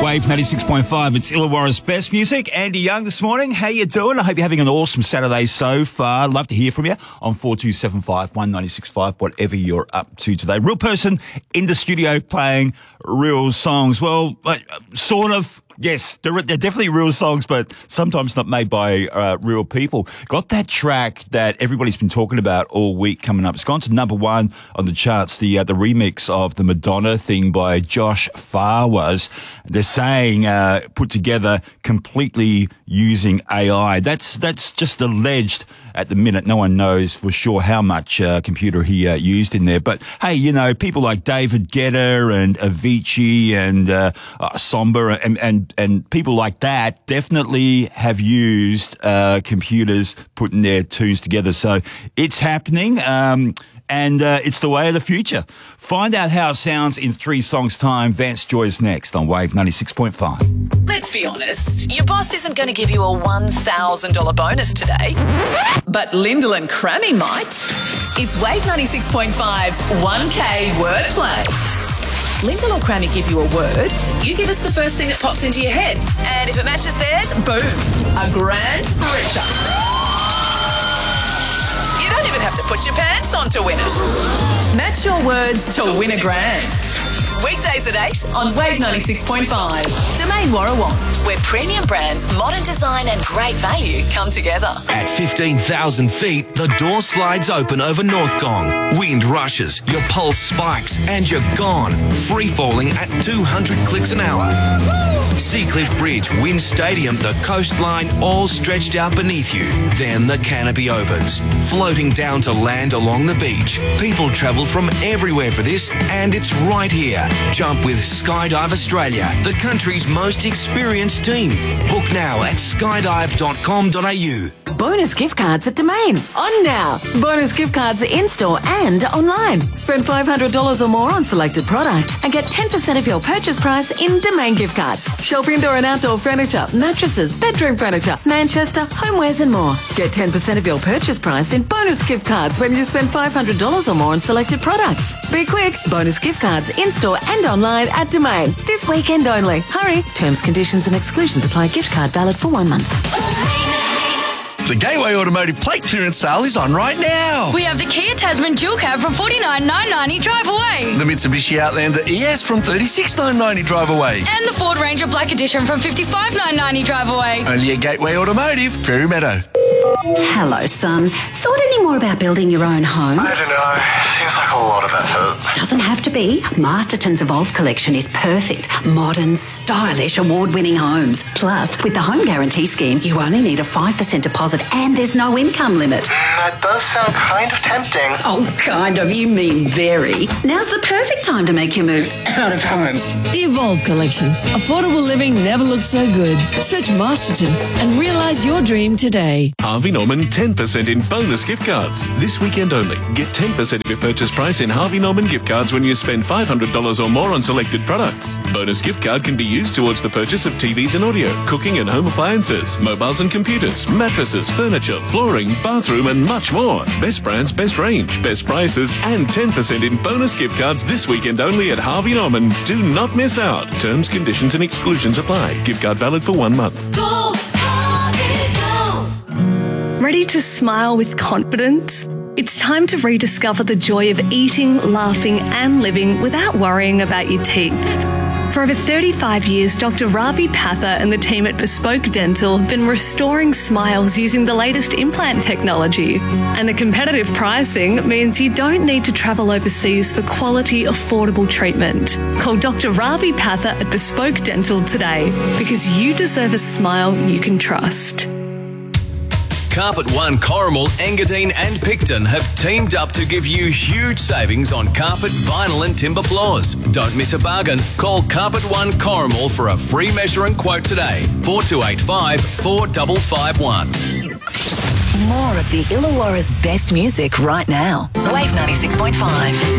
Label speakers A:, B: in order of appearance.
A: Wave 96.5. It's Illawarra's best music. Andy Young this morning. How you doing? I hope you're having an awesome Saturday so far. I'd love to hear from you on 4275 1965, whatever you're up to today. Real person in the studio playing real songs. Well, sort of. Yes, they're definitely real songs, but sometimes not made by real people. Got that track that everybody's been talking about all week coming up. It's gone to number one on the charts, the remix of the Madonna thing by Josh Farwas. They're saying put together completely using AI. That's just alleged at the minute. No one knows for sure how much computer he used in there. But hey, you know, people like David Guetta and Avicii and Somber and people like that definitely have used computers putting their tunes together. So it's happening, and it's the way of the future. Find out how it sounds in 3 songs' time. Vance Joy's next on Wave 96.5.
B: Let's be honest, your boss isn't going to give you a $1,000 bonus today, but Lyndall and Crammy might. It's Wave 96.5's 1K wordplay. Lyndall or Crammy give you a word, you give us the first thing that pops into your head, and if it matches theirs, boom, a grand richer. You don't even have to put your pants on to win it. Match your words to win a grand. Weekdays at 8 on Wave 96.5. Domain Warrawong, where premium brands, modern design and great value come together.
C: At 15,000 feet, the door slides open over North Gong. Wind rushes, your pulse spikes, and you're gone. Free falling at 200 clicks an hour. Seacliff Bridge, Wind Stadium, the coastline, all stretched out beneath you. Then the canopy opens, floating down to land along the beach. People travel from everywhere for this, and it's right here. Jump with Skydive Australia, the country's most experienced team. Book now at skydive.com.au.
D: Bonus gift cards at Domain. On now. Bonus gift cards in-store and online. Spend $500 or more on selected products and get 10% of your purchase price in Domain gift cards. Shelf indoor and outdoor furniture, mattresses, bedroom furniture, Manchester, homewares and more. Get 10% of your purchase price in bonus gift cards when you spend $500 or more on selected products. Be quick. Bonus gift cards in-store and online at Domain. This weekend only. Hurry. Terms, conditions and exclusions apply. Gift card valid for 1 month.
E: The Gateway Automotive plate clearance sale is on right now.
F: We have the Kia Tasman dual cab from $49,990 drive away.
E: The Mitsubishi Outlander ES from $36,990 drive away.
F: And the Ford Ranger Black Edition from $55,990 drive away.
E: Only at Gateway Automotive, Fairy Meadow.
G: Hello, son. Thought any more about building your own home?
H: I don't know. Seems like a lot of effort.
G: Doesn't have to be. Masterton's Evolve collection is perfect. Modern, stylish, award-winning homes. Plus, with the Home Guarantee Scheme, you only need a 5% deposit and there's no income limit.
H: That does sound kind of tempting.
G: Oh, kind of. You mean very. Now's the perfect time to make your move out of home.
I: The Evolve collection. Affordable living never looked so good. Search Masterton and realise your dream today.
J: Harvey Norman 10% in bonus gift cards. This weekend only. Get 10% of your purchase price in Harvey Norman gift cards when you spend $500 or more on selected products. Bonus gift card can be used towards the purchase of TVs and audio, cooking and home appliances, mobiles and computers, mattresses, furniture, flooring, bathroom and much more. Best brands, best range, best prices and 10% in bonus gift cards this weekend only at Harvey Norman. Do not miss out. Terms, conditions and exclusions apply. Gift card valid for 1 month.
F: Go, Harvey, go.
K: Ready to smile with confidence? It's time to rediscover the joy of eating, laughing and living without worrying about your teeth. For over 35 years, Dr. Ravi Patha and the team at Bespoke Dental have been restoring smiles using the latest implant technology. And the competitive pricing means you don't need to travel overseas for quality, affordable treatment. Call Dr. Ravi Patha at Bespoke Dental today because you deserve a smile you can trust.
C: Carpet One, Corrimal, Engadine and Picton have teamed up to give you huge savings on carpet, vinyl and timber floors. Don't miss a bargain. Call Carpet One Corrimal for a free measure and quote today. 4285 4551.
B: More of the Illawarra's best music right now. Wave 96.5.